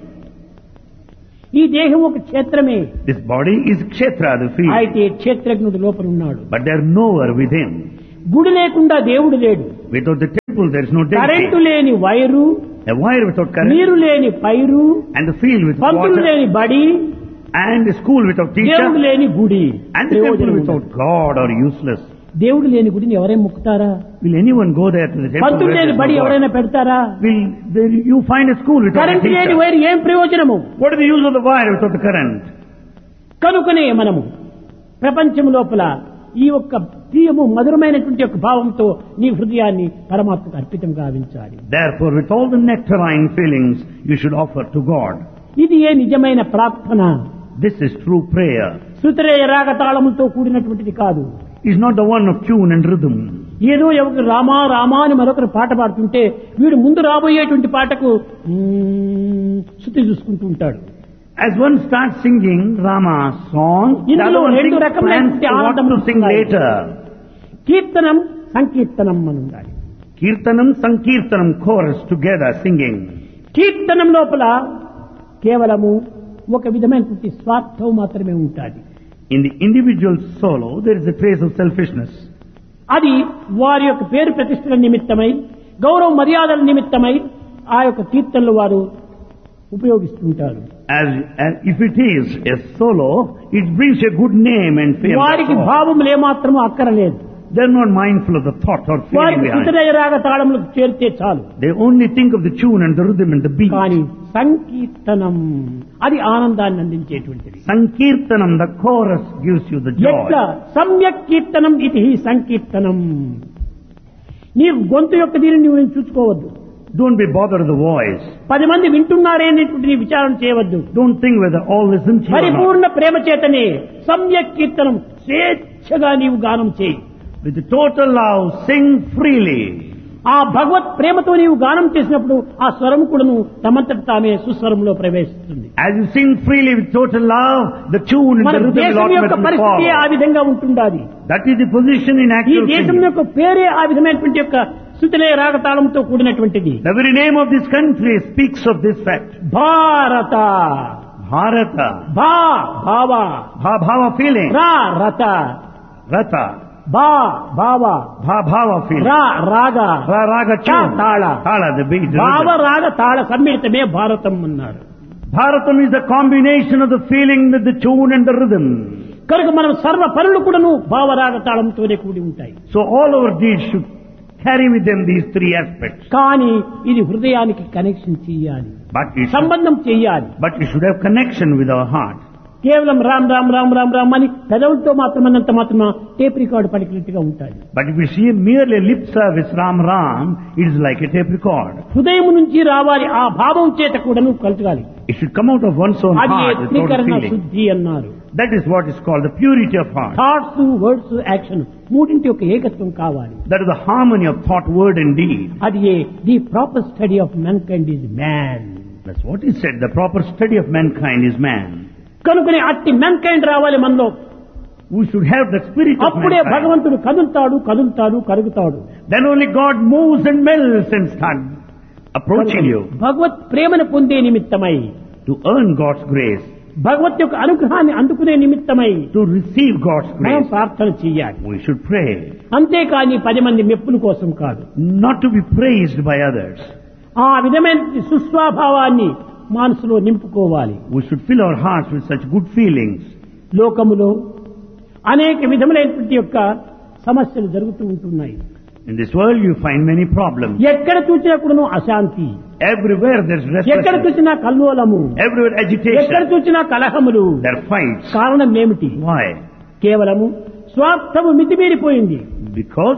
[SPEAKER 1] ఈ దేహం ఒక క్షేత్రమే.
[SPEAKER 2] This body is Kshetra, the field.
[SPEAKER 1] అయితే క్షేత్రజ్ఞుడు లోపల ఉన్నాడు.
[SPEAKER 2] But there is knower within.
[SPEAKER 1] గుడి లేకుండా దేవుడు లేడు.
[SPEAKER 2] Without the temple there is no
[SPEAKER 1] current
[SPEAKER 2] deity.
[SPEAKER 1] లేని wire,
[SPEAKER 2] A wire without current
[SPEAKER 1] నీరు లేని పైరు,
[SPEAKER 2] and the field without
[SPEAKER 1] Pantulu
[SPEAKER 2] water
[SPEAKER 1] లేని బడి,
[SPEAKER 2] and the school without
[SPEAKER 1] దేవుడు
[SPEAKER 2] teacher
[SPEAKER 1] లేని గుడి.
[SPEAKER 2] and the temple
[SPEAKER 1] ప్రయోజనం
[SPEAKER 2] without
[SPEAKER 1] ఉండదు.
[SPEAKER 2] God are useless.
[SPEAKER 1] దేవుడు లేని గుడిని ఎవరైనా ముక్కుతారా?
[SPEAKER 2] Will anyone go there to the temple?
[SPEAKER 1] Pantulu
[SPEAKER 2] where
[SPEAKER 1] లేని
[SPEAKER 2] there is
[SPEAKER 1] బడి
[SPEAKER 2] no God?
[SPEAKER 1] ఎవరైనా పెడతారా?
[SPEAKER 2] You find a school without a
[SPEAKER 1] current లేని
[SPEAKER 2] teacher?
[SPEAKER 1] వైరు ఏం ప్రయోజనము?
[SPEAKER 2] What is the use of the wire without the current?
[SPEAKER 1] కనుకనే మనము ప్రపంచం లోపల ఈ యొక్క ప్రియము మధురమైనటువంటి యొక్క భావంతో నీ హృదయాన్ని పరమాత్మకు అర్పితం గావించాలి.
[SPEAKER 2] Therefore, with all the nectarine feelings, you should offer to God.
[SPEAKER 1] ఇది ఏ నిజమైన ప్రార్థన.
[SPEAKER 2] This is true prayer.
[SPEAKER 1] శృతిరేయ రాగ తాళములతో కూడినటువంటిది కాదు.
[SPEAKER 2] It's not the one of tune and rhythm.
[SPEAKER 1] ఏదో ఎవరు రామా రామా అని మరొకరు పాట పాడుతుంటే వీడు ముందు రాబోయేటువంటి పాటకు శృతి చూసుకుంటూ ఉంటాడు.
[SPEAKER 2] As one starts singing Rama's song, the
[SPEAKER 1] ఇందులో
[SPEAKER 2] other one
[SPEAKER 1] రెండు
[SPEAKER 2] thinks
[SPEAKER 1] రకములైన
[SPEAKER 2] plans to what
[SPEAKER 1] ఆనందం
[SPEAKER 2] to sing
[SPEAKER 1] ఉన్నాయి.
[SPEAKER 2] later.
[SPEAKER 1] కీర్తనం సంకీర్తనం అని ఉండాలి.
[SPEAKER 2] Kirtanam, Sankirtanam, chorus together singing.
[SPEAKER 1] కీర్తనం లోపల కేవలము ఒక విధమైనటువంటి స్వార్థం మాత్రమే ఉంటుంది.
[SPEAKER 2] In the individual solo, there is a trace of selfishness.
[SPEAKER 1] అది వారి యొక్క పేరు ప్రతిష్టల నిమిత్తమై, గౌరవ మర్యాదల నిమిత్తమై ఆ యొక్క కీర్తనలు వారు ఉపయోగిస్తుంటారు.
[SPEAKER 2] As if it is a solo, it brings a good name and fame.
[SPEAKER 1] వారికి
[SPEAKER 2] That's all.
[SPEAKER 1] భావములు ఏమాత్రము అక్కరలేదు.
[SPEAKER 2] They're not mindful of the thought or feeling
[SPEAKER 1] వారికి
[SPEAKER 2] behind.
[SPEAKER 1] శృతిరేయ రాగ తాళములకు చేరితే చాలు.
[SPEAKER 2] They only think of the tune and the rhythm and the beat.
[SPEAKER 1] కానీ సంకీర్తనం అది ఆనందాన్ని అందించేటువంటిది.
[SPEAKER 2] Sankirtanam, the chorus gives you the
[SPEAKER 1] ఎట్లా
[SPEAKER 2] joy.
[SPEAKER 1] సమ్యక్ కీర్తనం ఇది సంకీర్తనం. నీవు గొంతు యొక్క దీనిని నువ్వు చూసుకోవద్దు.
[SPEAKER 2] Don't be bothered with the voice.
[SPEAKER 1] 10 మంది వింటున్నారే అనేటువంటి నీ విచారం చేయవద్దు.
[SPEAKER 2] Don't think whether all listen to you or not.
[SPEAKER 1] పరిపూర్ణ ప్రేమ చేతనే సమ్యక్ కీర్తనం స్వేచ్ఛగా నీవు గానం చేయి.
[SPEAKER 2] With the total love, sing freely.
[SPEAKER 1] ఆ భగవత్ ప్రేమతో నీవు గానం చేసినప్పుడు ఆ స్వరం కూడాను తమంతట తామే సుస్వరంలో ప్రవేశిస్తుంది.
[SPEAKER 2] As you sing freely with total love, the tune and
[SPEAKER 1] మన
[SPEAKER 2] the rhythm will
[SPEAKER 1] దేశం యొక్క
[SPEAKER 2] automatically
[SPEAKER 1] పరిస్థితి ఆ
[SPEAKER 2] follow.
[SPEAKER 1] విధంగా ఉంటుండాలి.
[SPEAKER 2] That is the position in
[SPEAKER 1] ఈ
[SPEAKER 2] actual
[SPEAKER 1] దేశం
[SPEAKER 2] singing.
[SPEAKER 1] యొక్క పేరే ఆ విధమైనటువంటి యొక్క Shruthilaya రాగతాళంతో కూడినటువంటిది.
[SPEAKER 2] The very name of this country speaks of this fact.
[SPEAKER 1] భారత
[SPEAKER 2] Bharata.
[SPEAKER 1] భావ
[SPEAKER 2] Bhava feeling.
[SPEAKER 1] రత
[SPEAKER 2] Rata.
[SPEAKER 1] భావ
[SPEAKER 2] Bhava feeling.
[SPEAKER 1] రాగ
[SPEAKER 2] Raga tune.
[SPEAKER 1] Tala
[SPEAKER 2] Tala, the beat. The
[SPEAKER 1] భావ
[SPEAKER 2] rhythm.
[SPEAKER 1] రాగ తాళ సమ్మిళితమే భారతం అన్నారు.
[SPEAKER 2] Bharatam is the combination of the feeling with the tune and the rhythm.
[SPEAKER 1] కనుక మనం సర్వ పనులు కూడాను భావరాగ తాళంతోనే కూడి ఉంటాయి.
[SPEAKER 2] So all our deeds should carry with them these three aspects.
[SPEAKER 1] కానీ ఇది హృదయానికి కనెక్షన్ చేయాలి, సంబంధం చేయాలి.
[SPEAKER 2] But we should have connection with our heart.
[SPEAKER 1] కేవలం రామ్ రామ్ రామ్ రామ్ రామ్ అని పెదవులతో మాత్రమన్నంత మాత్రమే టేప్ రికార్డు పలికినట్టుగా ఉంటాయి.
[SPEAKER 2] But if we see merely lip service Ram Ram, it is like a tape record.
[SPEAKER 1] హృదయం నుంచి రావాలి, ఆ భావం చేత కూడాను కలగాలి.
[SPEAKER 2] It should come out of one's own
[SPEAKER 1] అది
[SPEAKER 2] heart with total
[SPEAKER 1] త్రికరణ
[SPEAKER 2] feeling.
[SPEAKER 1] శుద్ధి అన్నారు.
[SPEAKER 2] That is what is called the purity of heart.
[SPEAKER 1] Thoughts words action మూడింటి యొక్క ఏకత్వం కావాలి.
[SPEAKER 2] That is the harmony of thought, word and deed.
[SPEAKER 1] అది the proper study of mankind is man.
[SPEAKER 2] That's what is said. The proper study of mankind is man.
[SPEAKER 1] కనుకనే అట్టి mankind రావాలి మనలో.
[SPEAKER 2] We should have the spirit of
[SPEAKER 1] అప్పుడే
[SPEAKER 2] mankind.
[SPEAKER 1] భగవంతుడు కదులుతాడు కరుగుతాడు.
[SPEAKER 2] Then only God moves and melts and starts approaching you.
[SPEAKER 1] భగవత్ ప్రేమను పొందే నిమిత్తమై,
[SPEAKER 2] To earn God's grace,
[SPEAKER 1] భగవత్ యొక్క అనుగ్రహాన్ని అందుకునే నిమిత్తమై
[SPEAKER 2] to receive God's
[SPEAKER 1] మనం
[SPEAKER 2] grace,
[SPEAKER 1] ప్రార్థన చేయాలి.
[SPEAKER 2] we should pray.
[SPEAKER 1] అంతేకాని 10 మంది మెప్పుల కోసం కాదు.
[SPEAKER 2] Not to be praised by others.
[SPEAKER 1] ఆ విధమైన సుస్వభావాన్ని మనసులో నింపుకోవాలి.
[SPEAKER 2] We should fill our hearts with such good feelings.
[SPEAKER 1] లోకములో అనేక విధములైనటువంటి యొక్క సమస్యలు జరుగుతూ ఉంటున్నాయి.
[SPEAKER 2] In this world you find many problems.
[SPEAKER 1] ఎక్కడ చూసినా కూడాను అశాంతి,
[SPEAKER 2] Everywhere there's
[SPEAKER 1] ఎక్కడ
[SPEAKER 2] restlessness.
[SPEAKER 1] చూసినా కల్లోలము,
[SPEAKER 2] Everywhere
[SPEAKER 1] ఎక్కడ
[SPEAKER 2] agitation.
[SPEAKER 1] చూసినా కలహములు.
[SPEAKER 2] There are fights.
[SPEAKER 1] కారణం ఏమిటి?
[SPEAKER 2] Why?
[SPEAKER 1] కేవలము స్వార్థము మితిమీరిపోయింది.
[SPEAKER 2] Because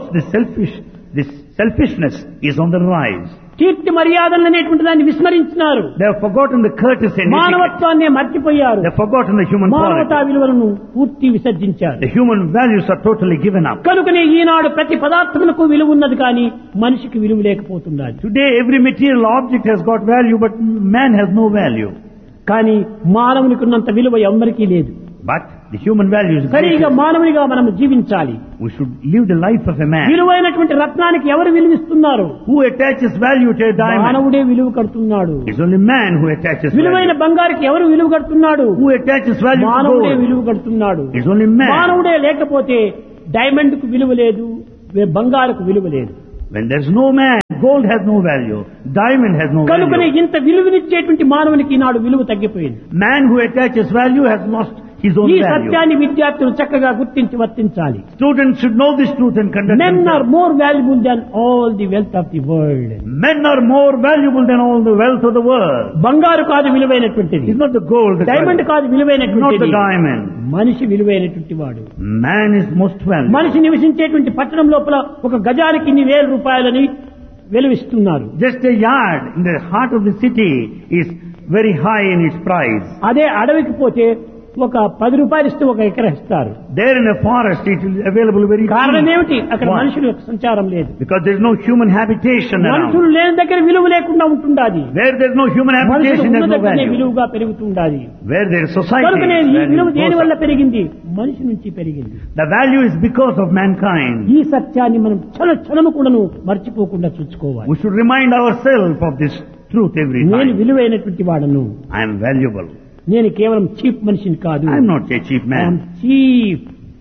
[SPEAKER 2] this selfishness is on the rise.
[SPEAKER 1] కీర్తి మర్యాదలు అనేటువంటి దాన్ని విస్మరించినారు.
[SPEAKER 2] They have forgotten the courtesy and etiquette.
[SPEAKER 1] మానవత్వాన్ని మర్చిపోయారు.
[SPEAKER 2] They have forgotten the human
[SPEAKER 1] మానవతా
[SPEAKER 2] quality.
[SPEAKER 1] విలువలను పూర్తి విసర్జించారు.
[SPEAKER 2] The human values are totally given up.
[SPEAKER 1] కనుకనే ఈనాడు ప్రతి పదార్థములకు విలువ ఉన్నది, కానీ మనిషికి విలువ లేకపోతున్నది.
[SPEAKER 2] Today every material object has got value, but man has no value.
[SPEAKER 1] కానీ మానవునికి ఉన్నంత విలువ ఎవరికీ లేదు.
[SPEAKER 2] But the human value is
[SPEAKER 1] సరిగా
[SPEAKER 2] greater.
[SPEAKER 1] మానవునిగా మనం జీవించాలి.
[SPEAKER 2] We should live the life of a man.
[SPEAKER 1] విలువైనటువంటి రత్నానికి ఎవరు విలువిస్తున్నారు?
[SPEAKER 2] Who attaches value to a diamond?
[SPEAKER 1] మానవుడే విలువ కడుతున్నాడు.
[SPEAKER 2] It's only man who attaches
[SPEAKER 1] విలువైన
[SPEAKER 2] value.
[SPEAKER 1] బంగారుకి ఎవరు విలువ కడుతున్నాడు?
[SPEAKER 2] Who attaches value to
[SPEAKER 1] మానవుడే
[SPEAKER 2] gold?
[SPEAKER 1] విలువ కడుతున్నాడు.
[SPEAKER 2] It's only man.
[SPEAKER 1] మానవుడే లేకపోతే డైమండ్ కు విలువ లేదు, బంగారుకు విలువ లేదు.
[SPEAKER 2] When there's no man, gold has no value, diamond has no
[SPEAKER 1] కనుకనే
[SPEAKER 2] value.
[SPEAKER 1] ఇంత విలువనిచ్చేటువంటి మానవునికి ఈనాడు విలువ తగ్గిపోయింది.
[SPEAKER 2] Man who attaches value has lost his own
[SPEAKER 1] ఈ
[SPEAKER 2] value.
[SPEAKER 1] సత్యాన్ని విద్యార్థులు చక్కగా గుర్తించి వర్తించాలి.
[SPEAKER 2] Students should know this truth and conduct
[SPEAKER 1] Men are
[SPEAKER 2] themselves.
[SPEAKER 1] more valuable than all the wealth of the world.
[SPEAKER 2] Men are more valuable than all the wealth of the world.
[SPEAKER 1] బంగారు కాదు విలువైనటువంటిది,
[SPEAKER 2] It's not the gold that
[SPEAKER 1] diamond
[SPEAKER 2] valuable.
[SPEAKER 1] కాదు
[SPEAKER 2] Not
[SPEAKER 1] విలువైనటువంటిది,
[SPEAKER 2] the diamond.
[SPEAKER 1] మనిషి విలువైనటువంటి వాడు.
[SPEAKER 2] Man is most valuable.
[SPEAKER 1] మనిషి నివసించేటువంటి పట్టణం లోపల ఒక గజానికి ఇన్ని వేల రూపాయలని వెలువిస్తున్నారు.
[SPEAKER 2] Just a yard in the heart of the city is very high in its price.
[SPEAKER 1] అదే అడవికి పోతే ఒక 10 రూపాయలు ఇస్తే ఒక ఎకరా ఇస్తారు.
[SPEAKER 2] There in a forest it is available very
[SPEAKER 1] కారణం
[SPEAKER 2] cheap.
[SPEAKER 1] ఏమిటి? అక్కడ
[SPEAKER 2] Why?
[SPEAKER 1] మనుషుల యొక్క సంచారం లేదు.
[SPEAKER 2] Because there is no human habitation
[SPEAKER 1] మనుషులు
[SPEAKER 2] around.
[SPEAKER 1] లేని దగ్గర విలువ లేకుండా ఉంటుండాది.
[SPEAKER 2] Where there is no human
[SPEAKER 1] మనుషులు
[SPEAKER 2] habitation, there
[SPEAKER 1] ఉన్న
[SPEAKER 2] is no
[SPEAKER 1] దగ్గరనే
[SPEAKER 2] value.
[SPEAKER 1] విలువగా పెరుగుతుండాది.
[SPEAKER 2] Where there is society,
[SPEAKER 1] కనుకనే ఈ
[SPEAKER 2] value
[SPEAKER 1] విలువ దేని
[SPEAKER 2] goes
[SPEAKER 1] వల్ల
[SPEAKER 2] up.
[SPEAKER 1] పెరిగింది? మనిషి నుంచి పెరిగింది.
[SPEAKER 2] The value is because of mankind.
[SPEAKER 1] ఈ సత్యాన్ని మనం క్షణము కూడాను మర్చిపోకుండా చూసుకోవాలి.
[SPEAKER 2] We should remind ourselves of this truth every
[SPEAKER 1] నేను
[SPEAKER 2] time.
[SPEAKER 1] విలువైనటువంటి వాడను.
[SPEAKER 2] I am valuable.
[SPEAKER 1] నేను కేవలం చీప్ మనిషిని కాదు.
[SPEAKER 2] I am not a cheap man.
[SPEAKER 1] Cheap.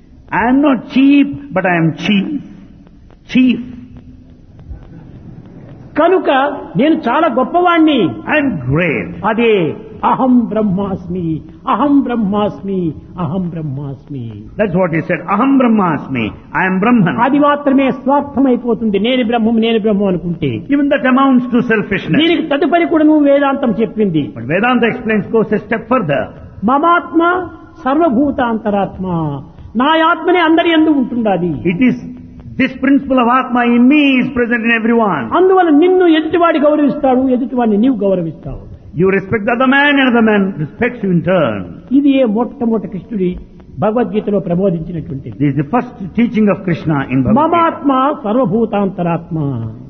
[SPEAKER 2] I am not cheap, but I am chief. Chief.
[SPEAKER 1] కనుక నేను చాలా గొప్పవాణ్ణి.
[SPEAKER 2] I am great.
[SPEAKER 1] అదే అహం బ్రహ్మాస్మి, అహం బ్రహ్మాస్మి, అహం బ్రహ్మాస్మి.
[SPEAKER 2] That's what he said. Aham Brahmasmi. I am Brahman.
[SPEAKER 1] అది మాత్రమే స్వార్థమైపోతుంది. నేను బ్రహ్మం అనుకుంటే.
[SPEAKER 2] Even that amounts to selfishness.
[SPEAKER 1] దీనికి తదుపరి కూడా నువ్వు వేదాంతం చెప్పింది.
[SPEAKER 2] But Vedanta explains, goes a step further.
[SPEAKER 1] మమాత్మ సర్వభూతాంతరాత్మ, నా ఆత్మనే అందరి యందు ఉంటుండాది.
[SPEAKER 2] It is this principle of Atma in me is present in everyone.
[SPEAKER 1] అందువల్ల నిన్ను ఎదుటివాడి గౌరవిస్తాడు, ఎదుటివాడిని నీవు గౌరవిస్తావు.
[SPEAKER 2] You respect the other man and the man respects you in turn.
[SPEAKER 1] ఇది ఏ మొట్టమొదటి కృష్ణుడి భగవద్గీతలో ప్రబోధించినటువంటిది.
[SPEAKER 2] This is the first teaching of Krishna in Bhagavad Gita.
[SPEAKER 1] మమాత్మ సర్వభూతాంతరాత్మ.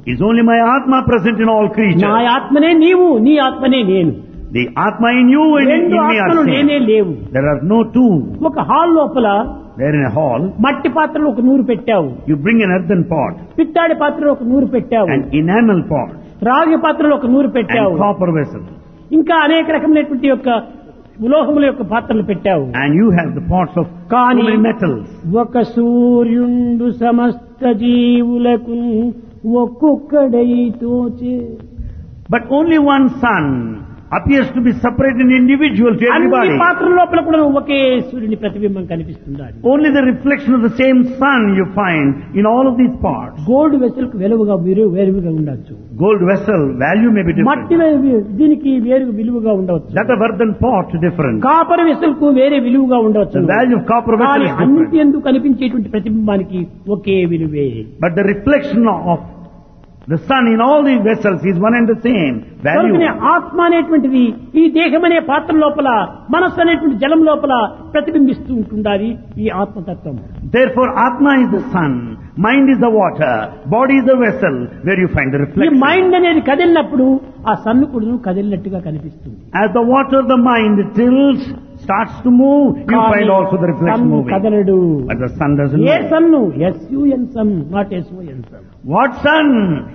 [SPEAKER 2] Is only my Atma present in all
[SPEAKER 1] నా
[SPEAKER 2] creatures.
[SPEAKER 1] ఆత్మనే నీవు, నీ ఆత్మనే నేను.
[SPEAKER 2] The Atma in you and in
[SPEAKER 1] రెండు
[SPEAKER 2] me
[SPEAKER 1] ఆత్మలు
[SPEAKER 2] are
[SPEAKER 1] నేనే
[SPEAKER 2] same.
[SPEAKER 1] లేవు.
[SPEAKER 2] There are no two.
[SPEAKER 1] ఒక హాల్ లోపల
[SPEAKER 2] There in a hall,
[SPEAKER 1] మట్టి పాత్రలో ఒక నూరు పెట్టావు,
[SPEAKER 2] you bring an earthen pot,
[SPEAKER 1] పిత్తాడి పాత్రలో ఒక నూరు పెట్టావు,
[SPEAKER 2] an enamel pot,
[SPEAKER 1] రాగి పాత్రలో ఒక నూరు పెట్టావు,
[SPEAKER 2] and copper vessel.
[SPEAKER 1] ఇంకా అనేక రకమైనటువంటి యొక్క ఉలోహముల యొక్క పాత్రలు పెట్టావు.
[SPEAKER 2] And you have the pots of so
[SPEAKER 1] కానీ
[SPEAKER 2] many metals.
[SPEAKER 1] ఒక సూర్యుండు సమస్త జీవులకు ఒక్కొక్కడై తోచే.
[SPEAKER 2] But only one sun appears to be separate and individual to
[SPEAKER 1] అన్ని
[SPEAKER 2] everybody.
[SPEAKER 1] పాత్రల లోపల కూడా ఒకే సూర్యుని ప్రతిబింబం కనిపిస్తుంది.
[SPEAKER 2] Only the reflection of the same sun you find in all of these parts.
[SPEAKER 1] Gold vessel కు వెలువగా వేరుగా ఉండొచ్చు,
[SPEAKER 2] Gold vessel value may be
[SPEAKER 1] మట్టి
[SPEAKER 2] different.
[SPEAKER 1] దీనికి వేరు విలువగా ఉండవచ్చు,
[SPEAKER 2] That of earthen pot different.
[SPEAKER 1] Copper vessel కు వేరే విలువగా ఉండవచ్చు.
[SPEAKER 2] The value of copper vessel
[SPEAKER 1] కానీ
[SPEAKER 2] is
[SPEAKER 1] అన్నిటి
[SPEAKER 2] different.
[SPEAKER 1] ఎందుకు కనిపించేటువంటి ప్రతిబింబానికి ఒకే విలువే.
[SPEAKER 2] But the reflection of the sun in all these vessels is one and the same value.
[SPEAKER 1] కనుకనే ఆత్మ అనేటువంటిది ఈ దేహం అనే పాత్ర లోపల, మనస్సు అనేటువంటి జలం లోపల ప్రతిబింబిస్తూ ఉంటుండాలి ఈ ఆత్మతత్వం.
[SPEAKER 2] Therefore Atma is the sun, mind is the water, body is the vessel where you find the
[SPEAKER 1] ఈ
[SPEAKER 2] reflection.
[SPEAKER 1] మైండ్ అనేది కదిలినప్పుడు ఆ సన్ను కూడా కదిలినట్టుగా కనిపిస్తుంది.
[SPEAKER 2] As the water, the mind tilts, starts to move, you find also the reflection
[SPEAKER 1] sun
[SPEAKER 2] moving.
[SPEAKER 1] కదలడు.
[SPEAKER 2] But the sun doesn't
[SPEAKER 1] A
[SPEAKER 2] move.
[SPEAKER 1] Sun? SUN sun, not SON sun.
[SPEAKER 2] What sun?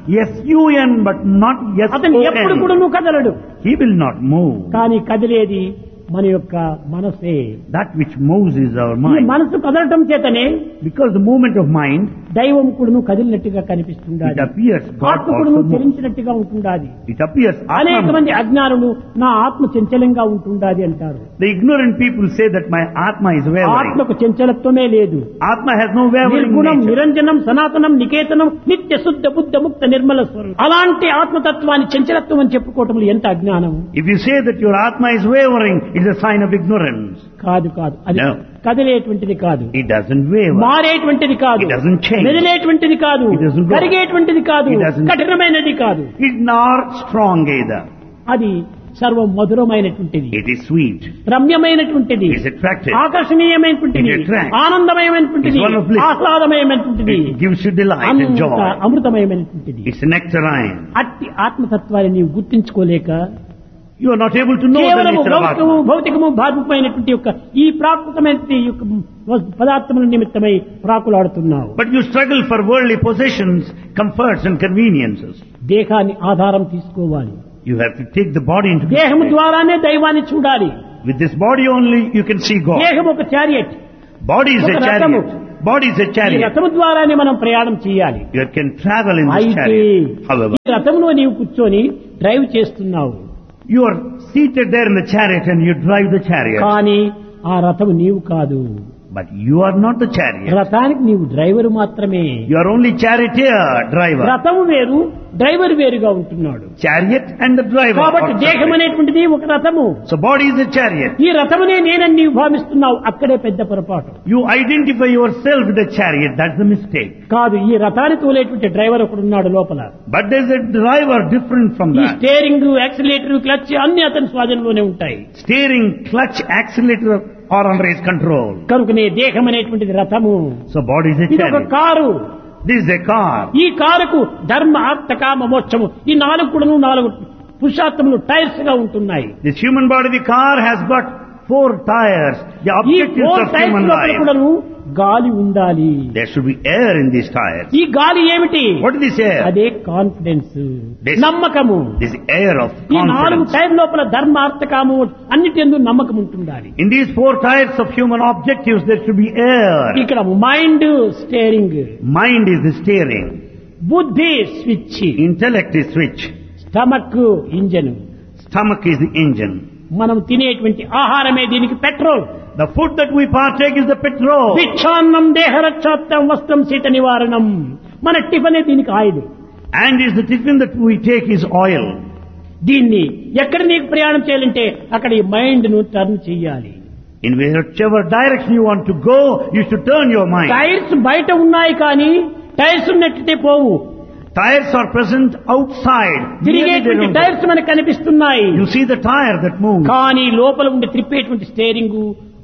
[SPEAKER 2] SUN but not
[SPEAKER 1] అతను ఎప్పుడు కూడా
[SPEAKER 2] SON.
[SPEAKER 1] నువ్వు కదలడు.
[SPEAKER 2] He will not move.
[SPEAKER 1] కానీ కదిలేది మన యొక్క మనసే.
[SPEAKER 2] That which moves is our
[SPEAKER 1] ఈ
[SPEAKER 2] mind.
[SPEAKER 1] మనసు కదలటం చేతనే
[SPEAKER 2] Because the movement of mind,
[SPEAKER 1] దైవం కూడా కదిలినట్టుగా
[SPEAKER 2] it
[SPEAKER 1] కనిపిస్తుండాలి,
[SPEAKER 2] appears God
[SPEAKER 1] ఆత్మ కూడా
[SPEAKER 2] also moves.
[SPEAKER 1] చలించినట్టుగా ఉంటుండాలి.
[SPEAKER 2] It appears
[SPEAKER 1] అనేక
[SPEAKER 2] Atma.
[SPEAKER 1] మంది అజ్ఞానులు నా ఆత్మ చంచలంగా ఉంటుండాలి అంటారు.
[SPEAKER 2] The ignorant people say that my Atma is wavering.
[SPEAKER 1] ఆత్మకు చంచలత్వమే లేదు.
[SPEAKER 2] Atma has no wavering
[SPEAKER 1] నిర్గుణం,
[SPEAKER 2] nature.
[SPEAKER 1] నిరంజనం, సనాతనం, నికేతనం, నిత్య శుద్ధ బుద్ధ ముక్త నిర్మల స్వరం. అలాంటి ఆత్మతత్వాన్ని చంచలత్వం అని చెప్పుకోవటం ఎంత అజ్ఞానం.
[SPEAKER 2] If you say that your Atma is wavering, it's a sign of ignorance.
[SPEAKER 1] కాదు కాదు, అది
[SPEAKER 2] No.
[SPEAKER 1] కదిలేటువంటిది కాదు,
[SPEAKER 2] It doesn't waver.
[SPEAKER 1] మారేటువంటిది కాదు,
[SPEAKER 2] It doesn't change.
[SPEAKER 1] మెదిలేటువంటిది కాదు,
[SPEAKER 2] It doesn't go.
[SPEAKER 1] కరిగేటువంటిది కాదు,
[SPEAKER 2] It doesn't-
[SPEAKER 1] కఠినమైనది కాదు.
[SPEAKER 2] It's not strong either.
[SPEAKER 1] అది సర్వం మధురమైనటువంటిది,
[SPEAKER 2] It is sweet.
[SPEAKER 1] రమ్యమైనటువంటిది,
[SPEAKER 2] It is attractive.
[SPEAKER 1] ఆకర్షణీయమైనటువంటిది,
[SPEAKER 2] It attracts.
[SPEAKER 1] ఆనందమయమైనటువంటిది,
[SPEAKER 2] It's one of bliss.
[SPEAKER 1] ఆహ్లాదమయమైనటువంటిది,
[SPEAKER 2] It gives you delight and
[SPEAKER 1] అంత
[SPEAKER 2] joy.
[SPEAKER 1] అమృతమయమైనటువంటిది.
[SPEAKER 2] It's nectarine.
[SPEAKER 1] అట్టి ఆత్మతత్వాన్ని నీవు గుర్తించుకోలేక
[SPEAKER 2] You are not able to know the
[SPEAKER 1] కేవలము
[SPEAKER 2] nature of
[SPEAKER 1] భౌతికము
[SPEAKER 2] Atma.
[SPEAKER 1] భౌతికము భారమైనటువంటి యొక్క ఈ ప్రాకృతమైన యొక్క పదార్థముల నిమిత్తమై ప్రాకులాడుతున్నావు.
[SPEAKER 2] But you struggle for worldly possessions, comforts and conveniences.
[SPEAKER 1] దేహాన్ని ఆధారం తీసుకోవాలి.
[SPEAKER 2] You have to take the body into
[SPEAKER 1] దేహము
[SPEAKER 2] consideration.
[SPEAKER 1] ద్వారానే దైవాన్ని చూడాలి.
[SPEAKER 2] With this body only you can see God.
[SPEAKER 1] దేహం ఒక చారియట్,
[SPEAKER 2] Body is a
[SPEAKER 1] ఒక రథము.
[SPEAKER 2] chariot. Body is a
[SPEAKER 1] ఈ
[SPEAKER 2] chariot.
[SPEAKER 1] రథము ద్వారానే మనం ప్రయాణం చేయాలి.
[SPEAKER 2] You can travel in this
[SPEAKER 1] అయితే
[SPEAKER 2] chariot. However,
[SPEAKER 1] ఈ రథంలో నీవు కూర్చొని డ్రైవ్ చేస్తున్నావు,
[SPEAKER 2] you are seated there in the chariot and you drive the chariot.
[SPEAKER 1] కానీ ఆ రథము నీవు కాదు.
[SPEAKER 2] But you are not the chariot.
[SPEAKER 1] రథానికి నీవు డ్రైవర్ మాత్రమే.
[SPEAKER 2] You are only charioteer, driver.
[SPEAKER 1] రథము వేరు, డ్రైవర్ వేరుగా ఉంటున్నాడు.
[SPEAKER 2] Chariot and the driver.
[SPEAKER 1] కాబట్టి
[SPEAKER 2] are
[SPEAKER 1] దేహం
[SPEAKER 2] separate.
[SPEAKER 1] అనేటువంటిది ఒక రథము.
[SPEAKER 2] So body is a chariot.
[SPEAKER 1] ఈ రథమునే నేనని నీవు భావిస్తున్నావు, అక్కడే పెద్ద పొరపాటు.
[SPEAKER 2] You identify yourself with the chariot. That's the mistake.
[SPEAKER 1] కాదు, ఈ రథాన్ని తోలేటువంటి డ్రైవర్ ఒకడున్నాడు లోపల.
[SPEAKER 2] But there's a driver different from
[SPEAKER 1] ఈ
[SPEAKER 2] that.
[SPEAKER 1] స్టీరింగ్, యాక్సిలేటర్, క్లచ్ అన్ని అతని స్వాధీనంలోనే ఉంటాయి.
[SPEAKER 2] Steering, clutch, accelerator are under his control.
[SPEAKER 1] కనుకనే దేహం అనేటువంటిది రథము.
[SPEAKER 2] So body is a
[SPEAKER 1] ఇది ఒక
[SPEAKER 2] chariot.
[SPEAKER 1] Car.
[SPEAKER 2] This is a car.
[SPEAKER 1] ఈ కారుకు ధర్మ, అర్థ, కామ, మోక్షము ఈ నాలుగు కూడాను 4 పురుషార్థములు టైర్స్ గా ఉంటున్నాయి.
[SPEAKER 2] This human body, the car has got 4 tires. The
[SPEAKER 1] ఈ
[SPEAKER 2] objectives
[SPEAKER 1] 4
[SPEAKER 2] of
[SPEAKER 1] టైర్స్
[SPEAKER 2] human
[SPEAKER 1] లోపల
[SPEAKER 2] life.
[SPEAKER 1] కూడాను గాలి ఉండాలి.
[SPEAKER 2] There should be air in these tires.
[SPEAKER 1] ఈ గాలి ఏమిటి?
[SPEAKER 2] What is this air?
[SPEAKER 1] అదే కాన్ఫిడెన్స్,
[SPEAKER 2] This-
[SPEAKER 1] నమ్మకము.
[SPEAKER 2] This air of
[SPEAKER 1] ఈ 4
[SPEAKER 2] confidence.
[SPEAKER 1] టైర్ లోపల ధర్మ, అర్థ, కామ అన్నిటి యందు నమ్మకం ఉంటుండాలి.
[SPEAKER 2] In these 4 tires of human objectives, there should be air.
[SPEAKER 1] ఇక్కడ mind steering,
[SPEAKER 2] Mind is the steering.
[SPEAKER 1] బుద్ధి switch,
[SPEAKER 2] Intellect is switch.
[SPEAKER 1] Stomach engine.
[SPEAKER 2] Stomach is the engine.
[SPEAKER 1] మనం తినేటువంటి ఆహారమే దీనికి petrol.
[SPEAKER 2] The food that we partake is the petrol.
[SPEAKER 1] భిక్షాన్నం దేహరక్షాప్తం వస్త్రం శీత నివారణం. మన టిఫనే దీనికి oil.
[SPEAKER 2] And is the tiffin that we take is oil.
[SPEAKER 1] దీన్ని ఎక్కడ నీకు ప్రయాణం చేయాలంటే అక్కడ ఈ మైండ్ ను టర్న్ చేయాలి.
[SPEAKER 2] In whichever direction you want to go, you should turn your mind.
[SPEAKER 1] Tyres బయట ఉన్నాయి కానీ టైర్స్ ఉన్నట్టే పోవు.
[SPEAKER 2] Tires are present outside. Nearly they
[SPEAKER 1] తిరిగేటువంటి
[SPEAKER 2] don't go.
[SPEAKER 1] Tyres మనకు కనిపిస్తున్నాయి,
[SPEAKER 2] You see the tire that moves.
[SPEAKER 1] కానీ లోపల ఉండి త్రిప్పేటువంటి స్టీరింగ్,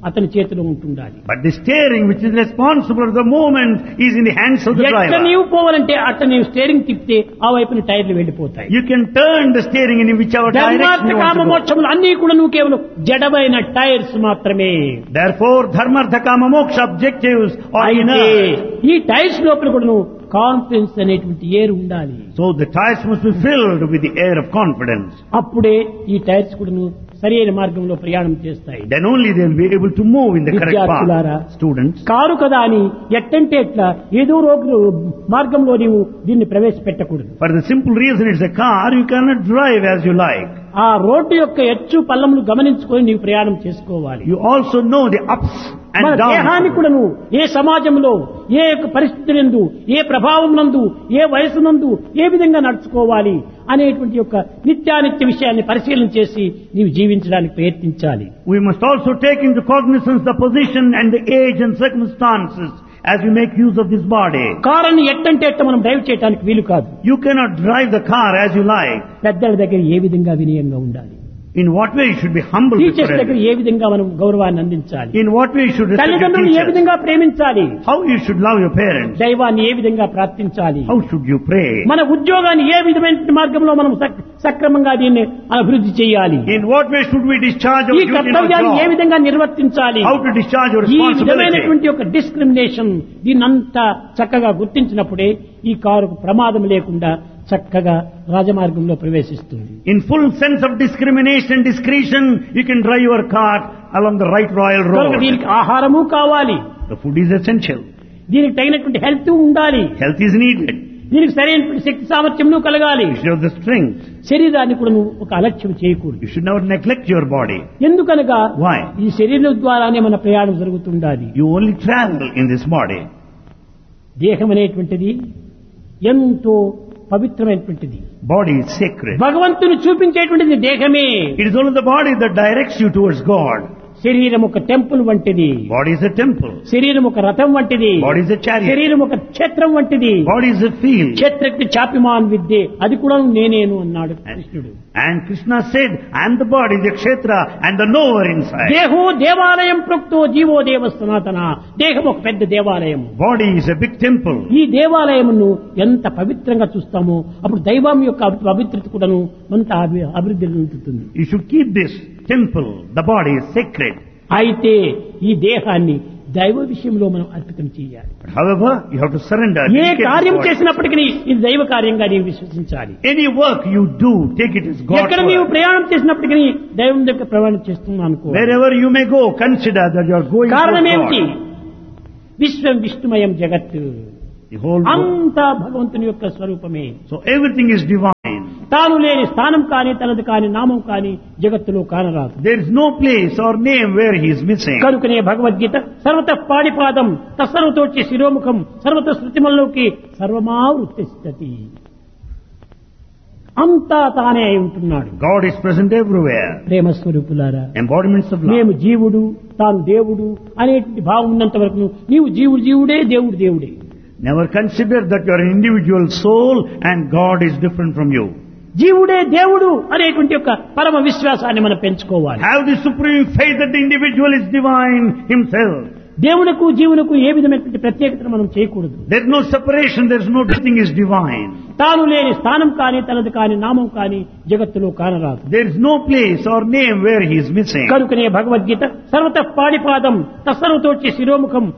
[SPEAKER 1] అతని చేతిలో ఉంటుండాలి.
[SPEAKER 2] But the steering which is responsible for the movement is in the hands of the
[SPEAKER 1] ఎట్లా
[SPEAKER 2] driver.
[SPEAKER 1] నీవు పోవాలంటే అట్లా నీవు స్టీరింగ్ తిప్పితే ఆ వైపున టైర్లు వెళ్ళిపోతాయి.
[SPEAKER 2] You can turn the steering in whichever direction
[SPEAKER 1] ధర్మార్థ
[SPEAKER 2] you want
[SPEAKER 1] comma
[SPEAKER 2] to go.
[SPEAKER 1] మోక్షములు అన్ని కూడా నువ్వు కేవలం జడమైన టైర్స్ మాత్రమే.
[SPEAKER 2] Therefore, dharmartha kama moksha objectives are
[SPEAKER 1] అయితే
[SPEAKER 2] inert.
[SPEAKER 1] ఈ టైర్స్ లోపల కూడా నువ్వు కాన్ఫిడెన్స్ అనేటువంటి ఏరు ఉండాలి.
[SPEAKER 2] So the tires must be filled with the air of confidence.
[SPEAKER 1] అప్పుడే ఈ టైర్స్ కూడా నువ్వు సరైన మార్గంలో ప్రయాణం చేస్తాయి.
[SPEAKER 2] Then only they will be able to move in the correct
[SPEAKER 1] విద్యార్థులారా,
[SPEAKER 2] path. Students,
[SPEAKER 1] కారు కదా అని ఎట్టంటే ఎట్లా ఏదో రోడ్డు మార్గంలో నీవు దీన్ని ప్రవేశపెట్టకూడదు.
[SPEAKER 2] for the simple reason it's a car, you cannot drive as you like.
[SPEAKER 1] ఆ రోడ్డు యొక్క ఎచ్చు పల్లములు గమనించుకొని నీవు ప్రయాణం చేసుకోవాలి.
[SPEAKER 2] You also know the ups
[SPEAKER 1] మన
[SPEAKER 2] and
[SPEAKER 1] దేహాన్ని
[SPEAKER 2] downs.
[SPEAKER 1] కూడా నువ్వు ఏ సమాజంలో ఏ యొక్క పరిస్థితి నందు ఏ ప్రభావం నందు ఏ వయసు నందు ఏ విధంగా నడుచుకోవాలి అనేటువంటి యొక్క నిత్యానిత్య విషయాన్ని పరిశీలన చేసి నీవు జీవించడానికి ప్రయత్నించాలి.
[SPEAKER 2] We must also take into cognizance the position and the age and circumstances as we make use of this body.
[SPEAKER 1] కారుని ఎట్టంటే ఎట్ట మనం డ్రైవ్ చేయడానికి వీలు కాదు.
[SPEAKER 2] You cannot drive the car as you like.
[SPEAKER 1] పెద్దల దగ్గర ఏ విధంగా వినయంగా ఉండాలి,
[SPEAKER 2] In what way you should be humble before
[SPEAKER 1] teachers దగ్గర
[SPEAKER 2] everyone.
[SPEAKER 1] ఏ విధంగా మనం గౌరవాన్ని అందించాలి,
[SPEAKER 2] In what way you should respect your
[SPEAKER 1] తల్లిదండ్రులు ఏ
[SPEAKER 2] teachers.
[SPEAKER 1] విధంగా ప్రేమించాలి,
[SPEAKER 2] How you should love your parents.
[SPEAKER 1] దైవాన్ని ఏ విధంగా ప్రార్థించాలి,
[SPEAKER 2] How should you pray.
[SPEAKER 1] మన ఉద్యోగాన్ని ఏ విధమైన మార్గంలో మనం సక్రమంగా దీన్ని అభివృద్ధి చేయాలి,
[SPEAKER 2] In what way should we discharge our
[SPEAKER 1] ఈ
[SPEAKER 2] duty in our
[SPEAKER 1] కర్తవ్యాన్ని ఏ
[SPEAKER 2] job.
[SPEAKER 1] విధంగా నిర్వర్తించాలి.
[SPEAKER 2] How to discharge your
[SPEAKER 1] ఈ
[SPEAKER 2] responsibility.
[SPEAKER 1] విధమైనటువంటి యొక్క డిస్క్రిమినేషన్ దీన్నంతా చక్కగా గుర్తించినప్పుడే ఈ కారుకు ప్రమాదం లేకుండా చక్కగా రాజమార్గంలో ప్రవేశిస్తుంది.
[SPEAKER 2] In full sense of discrimination, discretion, you can drive your car along the right royal
[SPEAKER 1] కనుక
[SPEAKER 2] road.
[SPEAKER 1] దీనికి ఆహారము కావాలి,
[SPEAKER 2] The food is essential.
[SPEAKER 1] దీనికి తగినటువంటి హెల్త్ ఉండాలి,
[SPEAKER 2] Health is needed.
[SPEAKER 1] దీనికి సరైనటువంటి శక్తి సామర్థ్యము కలగాలి.
[SPEAKER 2] You should have the strength.
[SPEAKER 1] శరీరాన్ని కూడా నువ్వు ఒక అలక్ష్యం చేయకూడదు.
[SPEAKER 2] You should never neglect your body.
[SPEAKER 1] ఎందుకనగా
[SPEAKER 2] Why?
[SPEAKER 1] ఈ శరీరం ద్వారానే మన ప్రయాణం జరుగుతుండాలి.
[SPEAKER 2] You only travel in this body.
[SPEAKER 1] దేహం అనేటువంటిది ఎంతో పవిత్రమైనటువంటిది.
[SPEAKER 2] Body is sacred.
[SPEAKER 1] భగవంతుని చూపించేటువంటిది దేహమే.
[SPEAKER 2] It is only the body that directs you towards God.
[SPEAKER 1] శరీరం ఒక టెంపుల్ వంటిది,
[SPEAKER 2] Body is a temple.
[SPEAKER 1] శరీరం ఒక రథం వంటిది,
[SPEAKER 2] Body is a chariot.
[SPEAKER 1] శరీరం ఒక క్షేత్రం వంటిది.
[SPEAKER 2] Body is a field.
[SPEAKER 1] క్షేత్రకి చాపిమాన్ విద్యే, అది కూడా నేనేను అన్నాడు కృష్ణుడు.
[SPEAKER 2] And Krishna said, I am the body, the kshetra, and the knower inside.
[SPEAKER 1] దేహో దేవాలయం ప్రోక్తో జీవో దేవ సనాతన. దేహం ఒక పెద్ద దేవాలయం.
[SPEAKER 2] Body is a big temple.
[SPEAKER 1] ఈ దేవాలయమును ఎంత పవిత్రంగా చూస్తామో అప్పుడు దైవం యొక్క పవిత్రత కూడాను అంత అభివృద్ధి ఉంటుంది.
[SPEAKER 2] You should keep this temple. The body is sacred.
[SPEAKER 1] అయితే ఈ దేహాన్ని దైవ విషయంలో మనం అర్పితం చేయాలి.
[SPEAKER 2] But however, you have to surrender.
[SPEAKER 1] A
[SPEAKER 2] dedicate this
[SPEAKER 1] కార్యం
[SPEAKER 2] body.
[SPEAKER 1] చేసినప్పటికీ ఇది దైవ కార్యంగా నీవు విశ్వసించాలి.
[SPEAKER 2] Any work you do, take it as God's
[SPEAKER 1] ఎక్కడ నీవు
[SPEAKER 2] work.
[SPEAKER 1] ప్రయాణం చేసినప్పటికీ దైవం దగ్గర ప్రయాణం చేస్తున్నాను అనుకో.
[SPEAKER 2] Wherever you may go, consider that you are going
[SPEAKER 1] కారణం
[SPEAKER 2] towards
[SPEAKER 1] ఏమిటి?
[SPEAKER 2] God.
[SPEAKER 1] విశ్వం విష్ణుమయం జగత్,
[SPEAKER 2] The whole world.
[SPEAKER 1] అంతా భగవంతుని యొక్క స్వరూపమే.
[SPEAKER 2] So everything is divine.
[SPEAKER 1] తాను లేని స్థానం కాని తనది కాని నామం కాని జగత్తులో కానరాదు.
[SPEAKER 2] There is no place or name where he is missing.
[SPEAKER 1] కనుకనే భగవద్గీత సర్వత పాడిపాదం తత్సర్వతోచి శిరోముఖం సర్వత శృతిమల్లోకి సర్వమా వృత్తిస్తతి. అంతా తానే అయి ఉంటున్నాడు.
[SPEAKER 2] God is present everywhere.
[SPEAKER 1] ప్రేమ స్వరూపులారా,
[SPEAKER 2] Embodiments of
[SPEAKER 1] మేము
[SPEAKER 2] love.
[SPEAKER 1] జీవుడు తాను దేవుడు అనేటువంటి భావం ఉన్నంత వరకు నీవు జీవుడు జీవుడే దేవుడు దేవుడే.
[SPEAKER 2] Never consider that you are an individual soul and God is different from you.
[SPEAKER 1] జీవుడే దేవుడు అనేటువంటి యొక్క పరమ విశ్వాసాన్ని మనం పెంచుకోవాలి.
[SPEAKER 2] Have the supreme faith that the individual is divine himself.
[SPEAKER 1] దేవునకు జీవునకు ఏ విధమైనటువంటి ప్రత్యేకతను మనం చేయకూడదు.
[SPEAKER 2] There is no separation, there is no nothing is divine.
[SPEAKER 1] తాను లేని స్థానం కాని తనది కాని నామం కాని జగత్తులో కానరాదు.
[SPEAKER 2] There is no place or name where he is missing.
[SPEAKER 1] కనుకనే భగవద్గీత సర్వత పాడిపాదం తత్సర్వతోచి శిరోముఖం